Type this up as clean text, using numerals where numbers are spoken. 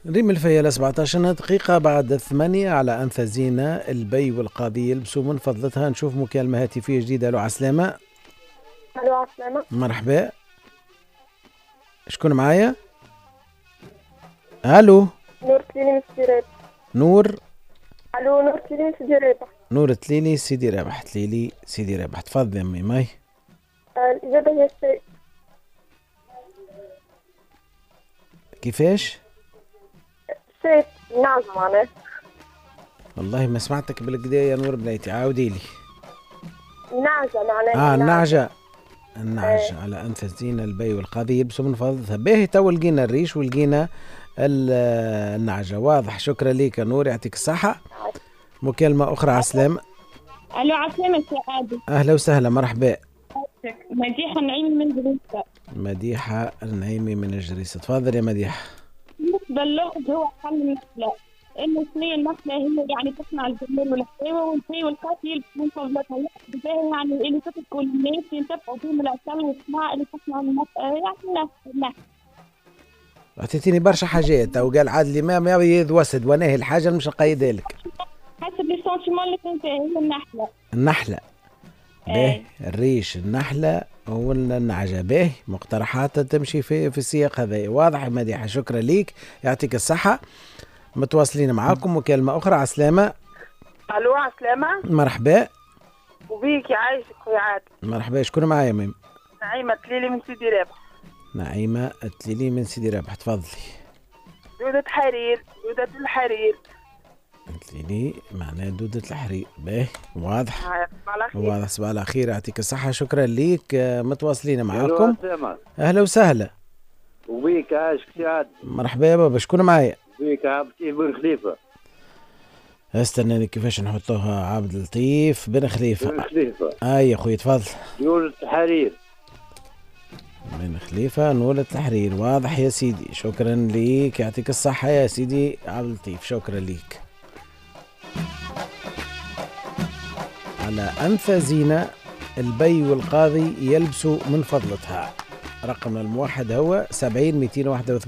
ريم الفيلة 17 دقيقة بعد 8 على أنف زينة. البي والقاضي يلبسوا من فضلتها. نشوف مكالمة هاتفية جديدة. ألو عسلامة. الو عسلامة. مرحبا، شكون معايا؟ ألو. نور تليني من سيدي رابح. نور. الو نور تليني من سيدي رابح. نور تليلي سيدي رابح. تليلي سيدي رابح، تفضل يا أمي ماي. الإجابة هي الشيء. كيفاش؟ شيء نعم معناه. والله ما سمعتك بالكدا يا نور بنيتي، عاودي لي. نعجة معناها. النعجة. النعجة على أنف زينة. البي والقاضي يلبسوا من فضلتها. باهي تو لقينا الريش ولقينا النعجة. واضح. شكرا ليك يا نور، يعطيك الصحة. مكالمة أخرى. عسلامة. الو عسلامة سعادة. أهلا وسهلا، مرحبا. مديحة النعيمي من جريسة. مديحة النعيمي من الجريسة، تفضل يا مديحة. بالنسبة للأخذ هو حل النحلة، إنه صنيع النحلة هي يعني تصنع الجمال والحلاوة، والشي والقاسي يلبس من فضلتها بها، يعني اللي تتركوا الناس ينتفعوا بهم العسل والصناعة اللي تصنع يعني النحلة. أعطيتيني برشا حاجات، أو قال عاد لي ما يبيض وسد وناهي الحاجة مش نقيدها لك. حسب ليسونسيمون اللي تنتهي هي النحلة. النحلة. باهي. الريش، النحلة والنعجة. باهي، مقترحات تمشي في السياق هذا. واضح يا مديحة، شكرا ليك، يعطيك الصحة. متواصلين معاكم. مكالمة أخرى. عسلامة. الو عسلامة. مرحبا. وبيك يعيشك خويا عادل. مرحبا، شكون معايا ميم؟ نعيمة تليلي من سيدي رابح. نعيمة التليلي من سيدي رابح، تفضلي. دودة حرير، دودة الحرير. التليلي معناه دودة الحرير. باهي، واضح. واضح. صباح على خير، يعطيك الصحة، شكرا ليك. متواصلين معاكم. أهلا وسهلا. وبيك عايشك سعاد. مرحبا يا بابا، شكون معايا؟ بيك عبد اللطيف بن خليفة. استناني كيفاش نحطوها. عبد اللطيف بن خليفة. بن خليفة. يا خويا تفضل. نور التحرير. بن خليفة نور التحرير. واضح يا سيدي، شكرا ليك، يعطيك الصحة يا سيدي عبد اللطيف، شكرا ليك. على أنف زينة. البي والقاضي يلبسوا من فضلتها. رقم الموحد هو 70 281.